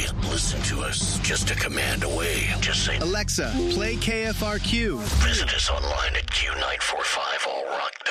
Listen to us just a command away. Just say, Alexa, play KFRQ. Visit us online at Q945allrock.com.